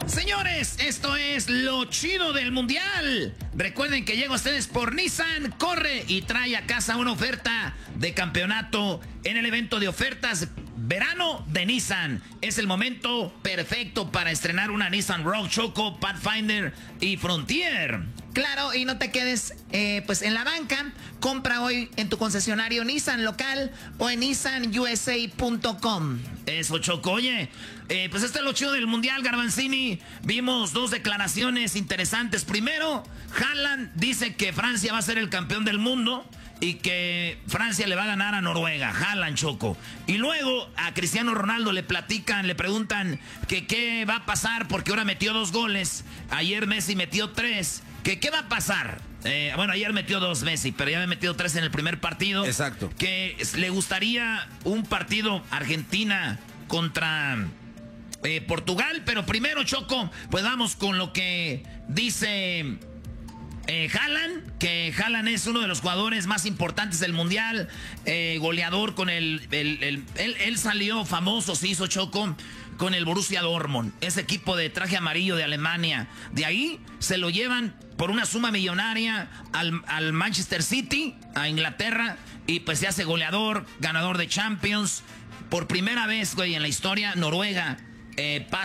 Señores, esto es lo chido del mundial. Recuerden que llega a ustedes por Nissan. Corre y trae a casa una oferta de campeonato en el evento de ofertas verano de Nissan. Es el momento perfecto para estrenar una Nissan Rogue, Choco, Pathfinder y Frontier. Claro, y no te quedes pues en la banca. Compra hoy en tu concesionario Nissan local o en nissanusa.com. Eso, Choco. Oye, pues este es lo chido del mundial, Garbanzini. Vimos dos declaraciones interesantes. Primero, Haaland dice que Francia va a ser el campeón del mundo y que Francia le va a ganar a Noruega. Haaland, Choco. Y luego a Cristiano Ronaldo le preguntan que qué va a pasar porque ahora metió 2 goles. Ayer Messi metió 3. ¿Qué va a pasar? Bueno, ayer metió 2 Messi, pero ya había metido 3 en el primer partido. Exacto. Que le gustaría un partido Argentina contra Portugal. Pero primero, Choco, pues vamos con lo que dice Haaland. Que Haaland es uno de los jugadores más importantes del mundial. Goleador con él salió famoso, se hizo, Choco, con el Borussia Dortmund, ese equipo de traje amarillo de Alemania. De ahí se lo llevan por una suma millonaria al Manchester City, a Inglaterra, y pues se hace goleador, ganador de Champions. Por primera vez, güey, en la historia, Noruega pasa